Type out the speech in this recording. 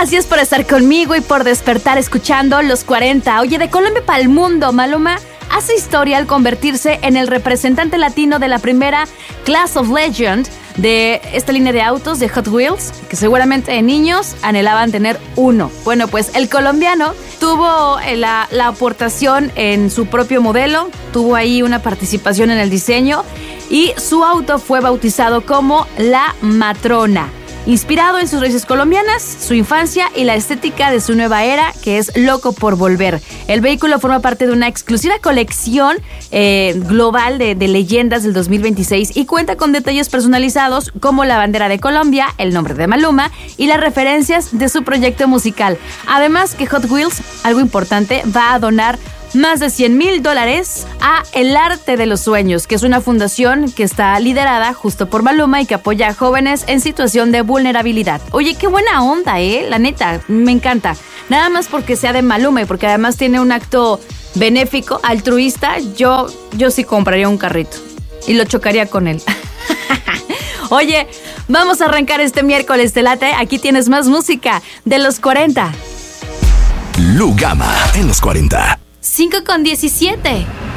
Gracias por estar conmigo y por despertar escuchando Los 40. Oye, de Colombia para el mundo, Maluma hace historia al convertirse en el representante latino de la primera Class of Legend de esta línea de autos de Hot Wheels, que seguramente de niños anhelaban tener uno. Bueno, pues el colombiano tuvo la aportación en su propio modelo, tuvo ahí una participación en el diseño y su auto fue bautizado como La Matrona. Inspirado en sus raíces colombianas, su infancia y la estética de su nueva era, que es Loco por Volver. El vehículo forma parte de una exclusiva colección global de leyendas del 2026 y cuenta con detalles personalizados como la bandera de Colombia, el nombre de Maluma y las referencias de su proyecto musical. Además que Hot Wheels, algo importante, va a donar más de $100,000 a El Arte de los Sueños, que es una fundación que está liderada justo por Maluma y que apoya a jóvenes en situación de vulnerabilidad. Oye, qué buena onda, la neta, me encanta. Nada más porque sea de Maluma y porque además tiene un acto benéfico, altruista, yo sí compraría un carrito y lo chocaría con él. Oye, vamos a arrancar este miércoles, ¿te late? Aquí tienes más música de Los 40. Lugama en Los 40. 5:17.